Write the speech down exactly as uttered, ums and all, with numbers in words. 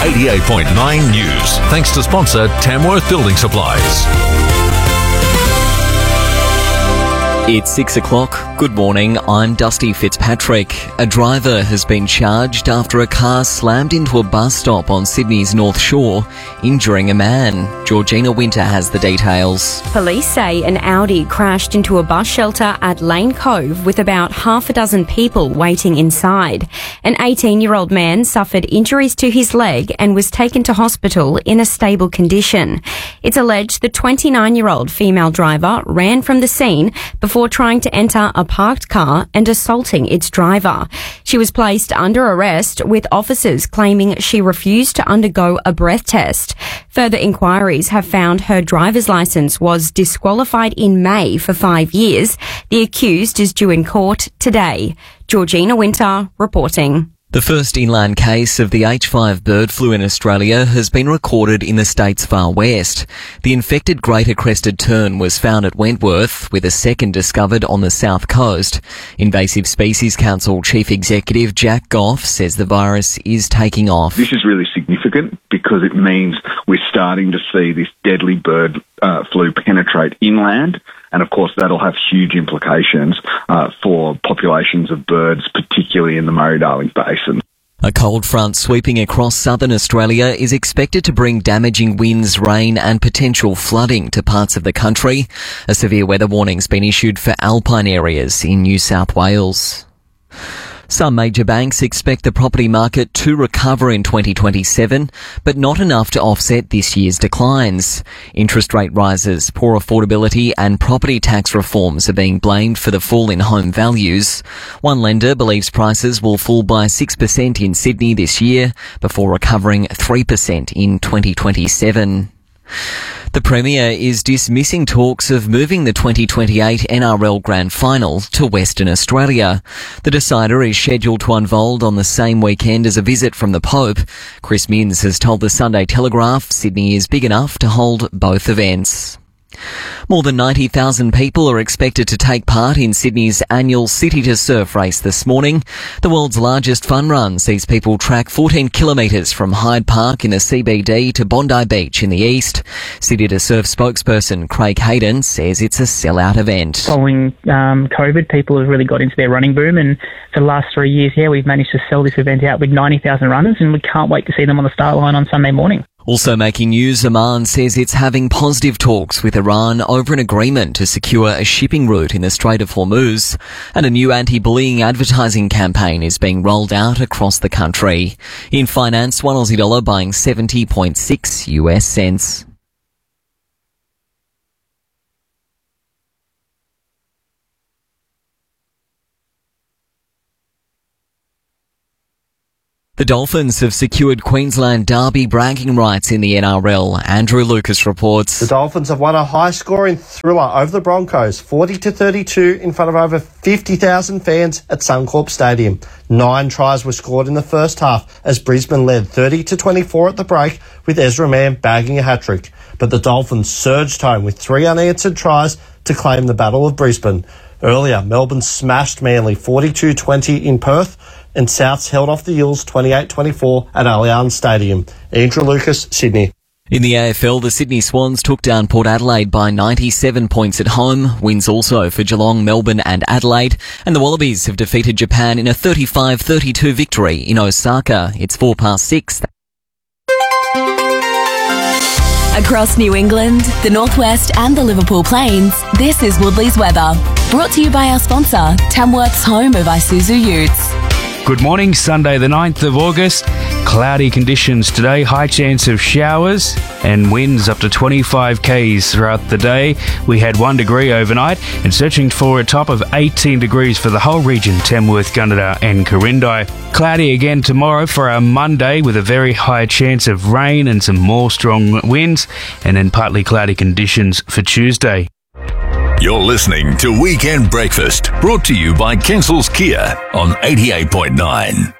eighty-eight point nine News. Thanks to sponsor Tamworth Building Supplies. It's six o'clock. Good morning. I'm Dusty Fitzpatrick. A driver has been charged after a car slammed into a bus stop on Sydney's North Shore, injuring a man. Georgina Winter has the details. Police say an Audi crashed into a bus shelter at Lane Cove with about half a dozen people waiting inside. An eighteen-year-old man suffered injuries to his leg and was taken to hospital in a stable condition. It's alleged the twenty-nine-year-old female driver ran from the scene before Before trying to enter a parked car and assaulting its driver. She was placed under arrest, with officers claiming she refused to undergo a breath test. Further inquiries have found her driver's licence was disqualified in May for five years. The accused is due in court today. Georgina Winter reporting. The first inland case of the H five bird flu in Australia has been recorded in the state's far west. The infected greater crested tern was found at Wentworth, with a second discovered on the south coast. Invasive Species Council Chief Executive Jack Goff says the virus is taking off. This is really significant because it means we're starting to see this deadly bird uh, flu penetrate inland. And of course, that'll have huge implications uh, for populations of birds, particularly in the Murray-Darling Basin. A cold front sweeping across southern Australia is expected to bring damaging winds, rain and potential flooding to parts of the country. A severe weather warning's been issued for alpine areas in New South Wales. Some major banks expect the property market to recover in twenty twenty-seven, but not enough to offset this year's declines. Interest rate rises, poor affordability and property tax reforms are being blamed for the fall in home values. One lender believes prices will fall by six percent in Sydney this year before recovering three percent in twenty twenty-seven. The Premier is dismissing talks of moving the twenty twenty-eight N R L Grand Final to Western Australia. The decider is scheduled to unfold on the same weekend as a visit from the Pope. Chris Minns has told the Sunday Telegraph Sydney is big enough to hold both events. More than ninety thousand people are expected to take part in Sydney's annual City to Surf race this morning. The world's largest fun run sees people track fourteen kilometres from Hyde Park in the C B D to Bondi Beach in the east. City to Surf spokesperson Craig Hayden says it's a sellout event. Following um, COVID, people have really got into their running boom, and for the last three years here, we've managed to sell this event out with ninety thousand runners, and we can't wait to see them on the start line on Sunday morning. Also making news, Oman says it's having positive talks with Iran over an agreement to secure a shipping route in the Strait of Hormuz, and a new anti-bullying advertising campaign is being rolled out across the country. In finance, one Aussie dollar buying seventy point six U S cents. The Dolphins have secured Queensland Derby bragging rights in the N R L. Andrew Lucas reports. The Dolphins have won a high-scoring thriller over the Broncos, forty to thirty-two, in front of over fifty thousand fans at Suncorp Stadium. Nine tries were scored in the first half as Brisbane led thirty to twenty-four at the break, with Ezra Mann bagging a hat-trick. But the Dolphins surged home with three unanswered tries to claim the Battle of Brisbane. Earlier, Melbourne smashed Manly forty-two twenty in Perth, and Souths held off the Eels twenty-eight twenty-four at Allianz Stadium. Andrew Lucas, Sydney. In the A F L, the Sydney Swans took down Port Adelaide by ninety-seven points at home. Wins also for Geelong, Melbourne and Adelaide. And the Wallabies have defeated Japan in a thirty-five thirty-two victory in Osaka. It's four past six. Across New England, the Northwest and the Liverpool Plains, this is Woodley's weather. Brought to you by our sponsor, Tamworth's home of Isuzu Utes. Good morning, Sunday the ninth of August. Cloudy conditions today, high chance of showers and winds up to twenty-five kays throughout the day. We had one degree overnight and searching for a top of eighteen degrees for the whole region, Tamworth, Gunnedah and Corindi. Cloudy again tomorrow for our Monday with a very high chance of rain and some more strong winds, and then partly cloudy conditions for Tuesday. You're listening to Weekend Breakfast, brought to you by Kensals Kia on eighty-eight point nine.